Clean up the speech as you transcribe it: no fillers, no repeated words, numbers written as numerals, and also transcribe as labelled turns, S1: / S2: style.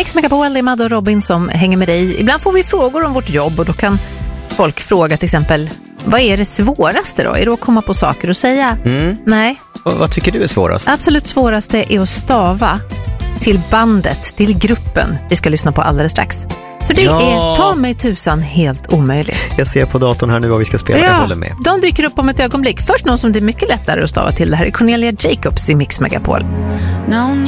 S1: Mix Megapol, det är Madde och Robin som hänger med dig. Ibland får vi frågor om vårt jobb och då kan folk fråga till exempel, vad är det svåraste då? Är det att komma på saker och säga? Nej.
S2: Och vad tycker du är svårast?
S1: Absolut svåraste är att stava till bandet, till gruppen vi ska lyssna på alldeles strax. För det är, ta mig tusan, helt omöjligt.
S2: Jag ser på datorn här nu vad vi ska spela, jag håller med.
S1: De dyker upp om ett ögonblick. Först någon som det är mycket lättare att stava till. Det här är Cornelia Jacobs i Mix Megapol.